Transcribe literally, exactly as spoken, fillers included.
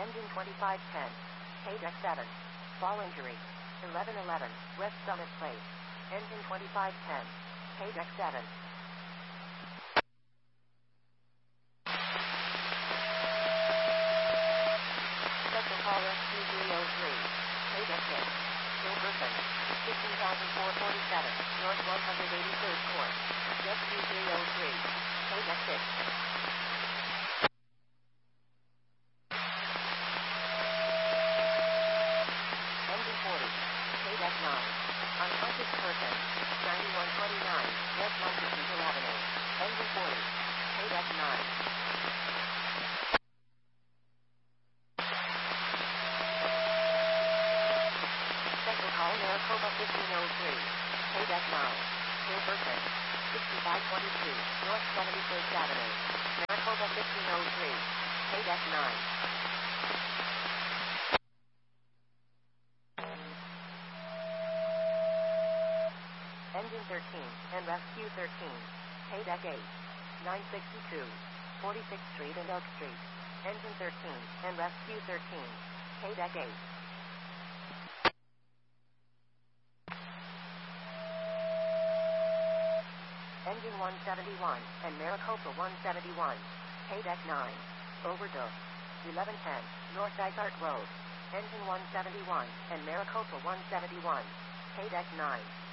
Engine twenty-five ten. K-Deck seven. Fall injury. eleven eleven. West Summit Place. Engine twenty-five ten. K-Deck seven. Special call S Q three oh three. K-Deck six. Silverton. fifteen thousand four hundred forty-seven. North one hundred eighty-third Court. S Q three oh three. K-Deck six. Engine forty. K-Deck nine. Unconscious person. ninety-one twenty-nine. West Montecito Avenue. Engine forty. K-Deck nine. Special call Maricopa fifteen oh three. K-Deck nine. Silverton. sixty-five twenty-two. North seventy-first Avenue. Maricopa fifteen oh three. K-Deck nine. Engine thirteen, and Rescue thirteen. K-Deck eight. nine sixty-two. forty-sixth Street and Oak Street. Engine thirteen, and Rescue thirteen. K-Deck eight. Engine one seventy-one, and Maricopa one seventy-one. K-Deck nine. Overdose. eleven ten, North Dysart Road. Engine one seventy-one, and Maricopa one seventy-one. K-Deck nine.